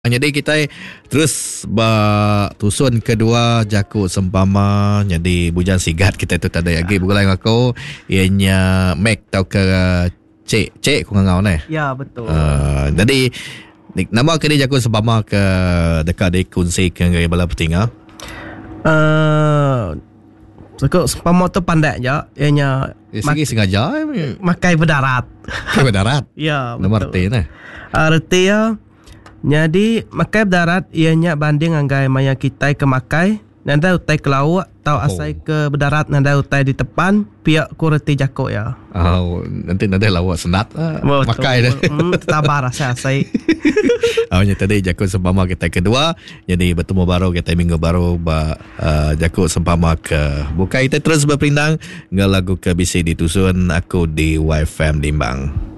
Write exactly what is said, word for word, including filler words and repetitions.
Jadi kita terus bertusun kedua Jakut Sempama. Jadi bujang sigat kita tu tak ada lagi. Bukan dengan aku ianya Mac tau ke Cik Cik ku ngau ni. Ya betul. Uh, jadi nama kini Jakut Sempama ke dekat di kunci ke gaya bala petinga. Uh, Jakut Sempama tu pandai je. Ianya eh, mak- sengaja makai berdarat. Makai berdarat. Ya betul. Nama reti ni. Uh, reti ya. Jadi makai berdarat ianya banding anggai maya kita ke makai nanda utai ke laut tau oh. Asai ke berdarat nanda utai di tepan pihak ku reti Jakut ya. Oh, nanti nanda lawak senat lah. Makai dah. Hmm, tabar asai asai. Awalnya tadi Jakut Sempama kita kedua. Jadi bertemu baru kita minggu baru ba, uh, Jakut Sempama ke buka kita terus berpindang dengan lagu ke B C ditusun aku di Y F M Limbang.